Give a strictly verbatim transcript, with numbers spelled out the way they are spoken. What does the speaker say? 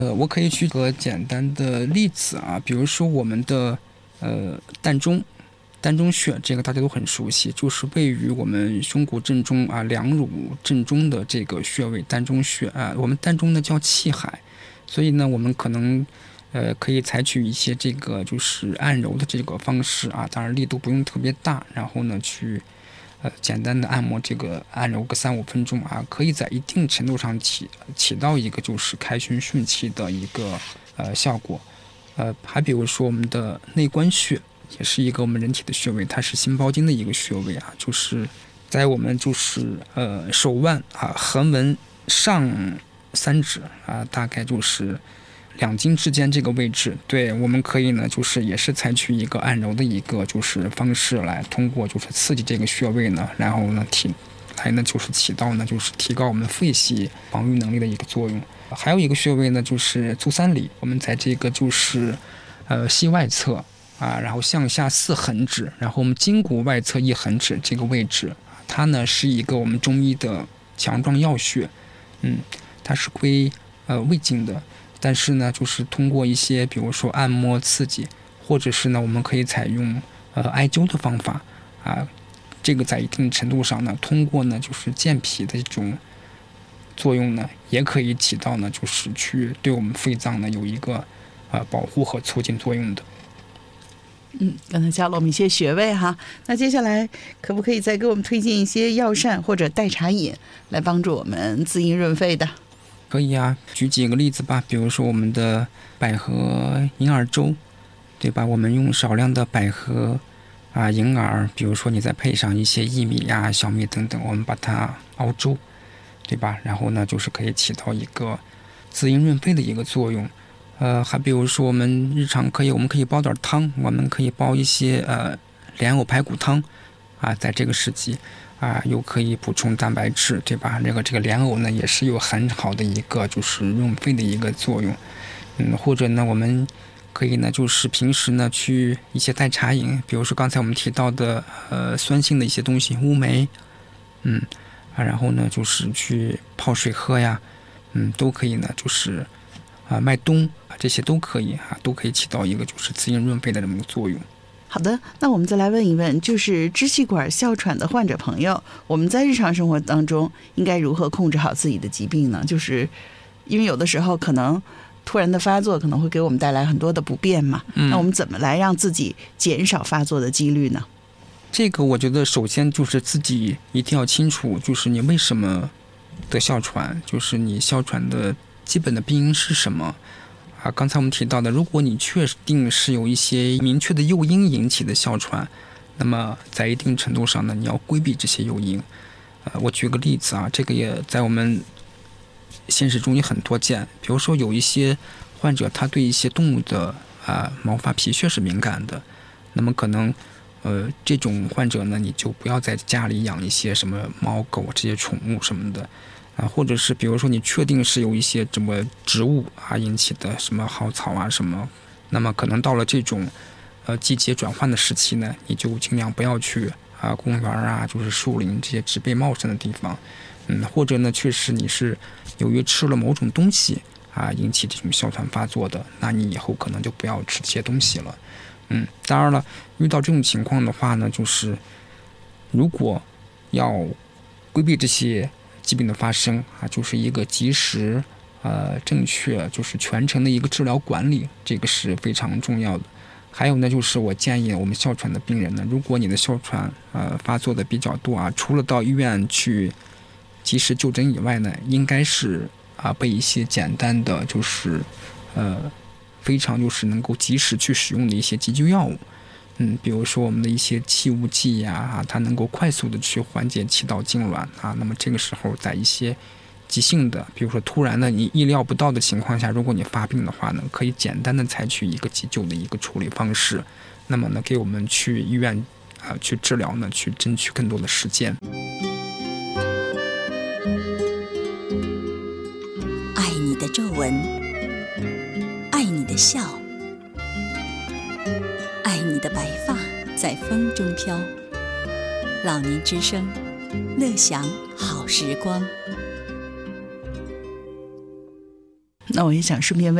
呃，我可以举个简单的例子啊，比如说我们的呃膻中，膻中穴，这个大家都很熟悉，就是位于我们胸骨正中啊两乳正中的这个穴位，膻中穴啊，我们膻中呢叫气海，所以呢，我们可能呃可以采取一些这个就是按揉的这个方式啊，当然力度不用特别大，然后呢去。呃，简单的按摩这个按揉个三五分钟啊，可以在一定程度上起起到一个就是开胸顺气的一个呃效果。呃，还比如说我们的内关穴，也是一个我们人体的穴位，它是心包经的一个穴位啊，就是在我们就是呃手腕啊横纹上三指啊，大概就是两筋之间这个位置，对，我们可以呢，就是也是采取一个按揉的一个就是方式来，通过就是刺激这个穴位呢，然后呢提来呢就是起到呢就是提高我们肺系防御能力的一个作用。还有一个穴位呢就是足三里，我们在这个就是呃膝外侧啊，然后向下四横指，然后我们筋骨外侧一横指这个位置，它呢是一个我们中医的强壮要穴，嗯，它是归呃胃经的。但是呢，就是通过一些，比如说按摩刺激，或者是呢，我们可以采用呃艾灸的方法啊，这个在一定程度上呢，通过呢就是健脾的这种作用呢，也可以起到呢就是去对我们肺脏呢有一个啊、呃、保护和促进作用的。 嗯，刚才教了我们一些穴位哈，那接下来可不可以再给我们推荐一些药膳或者代茶饮，来帮助我们滋阴润肺的？ 可以啊，举几个例子吧，比如说我们的百合银耳粥，对吧？我们用少量的百合啊、银耳，比如说你再配上一些薏米呀、小米等等，我们把它熬粥，对吧？然后呢，就是可以起到一个滋阴润肺的一个作用。呃，还比如说我们日常可以，我们可以煲点汤，我们可以煲一些呃莲藕排骨汤啊，在这个时期。啊，又可以补充蛋白质，对吧？这个这个莲藕呢，也是有很好的一个就是润肺的一个作用。嗯，或者呢，我们可以呢，就是平时呢去一些代茶饮，比如说刚才我们提到的呃酸性的一些东西，乌梅，嗯啊，然后呢就是去泡水喝呀，嗯，都可以呢，就是啊麦冬啊这些都可以啊，都可以起到一个就是滋阴润肺的这么一个作用。 好的，那我们再来问一问，就是支气管哮喘的患者朋友，我们在日常生活当中应该如何控制好自己的疾病呢？就是因为有的时候可能突然的发作可能会给我们带来很多的不便嘛，嗯、那我们怎么来让自己减少发作的几率呢？ 这个我觉得首先就是自己一定要清楚，就是你为什么得哮喘，就是你哮喘的基本的病因是什么。啊，刚才我们提到的，如果你确定是有一些明确的诱因引起的哮喘，那么在一定程度上呢，你要规避这些诱因。呃，我举个例子啊，这个也在我们现实中也很多见。比如说有一些患者，他对一些动物的啊毛发、皮屑是敏感的，那么可能呃这种患者呢，你就不要在家里养一些什么猫狗这些宠物什么的。啊，或者是比如说你确定是有一些什么植物啊引起的什么蒿草啊什么，那么可能到了这种呃季节转换的时期呢，你就尽量不要去啊公园啊，就是树林这些植被茂盛的地方，嗯，或者呢确实你是由于吃了某种东西啊引起这种哮喘发作的，那你以后可能就不要吃这些东西了，嗯，当然了，遇到这种情况的话呢，就是如果要规避这些疾病的发生啊，就是一个及时、呃正确，就是全程的一个治疗管理，这个是非常重要的。还有呢，就是我建议我们哮喘的病人呢，如果你的哮喘呃发作的比较多啊，除了到医院去及时就诊以外呢，应该是啊备一些简单的，就是呃非常就是能够及时去使用的一些急救药物。嗯，比如说我们的一些气雾剂呀、啊，它能够快速的去缓解气道痉挛啊。那么这个时候，在一些急性的，比如说突然的你意料不到的情况下，如果你发病的话呢，可以简单的采取一个急救的一个处理方式。那么呢，给我们去医院啊、呃、去治疗呢，去争取更多的时间。 爱你的皱纹，爱你的笑。爱你的白发在风中飘，老年之声，乐享好时光。 那我也想顺便问